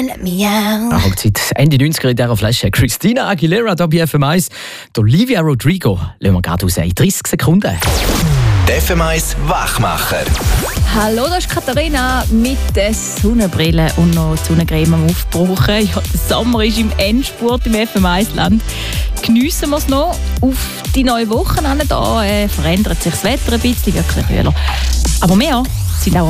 let me out. Auch seit Ende 90er in dieser Flasche. Christina Aguilera hier bei FM1. Die Olivia Rodrigo lassen wir gerade raus in 30 Sekunden. Die FM1 Wachmacher. Hallo, das ist Katharina mit der Sonnenbrille und noch die Sonnencreme am Aufbrauchen. Ja, der Sommer ist im Endspurt im FM1-Land. Geniessen wir es noch. Auf die neue Woche hin, da verändert sich das Wetter ein bisschen, wirklich kühler. Aber wir sind auch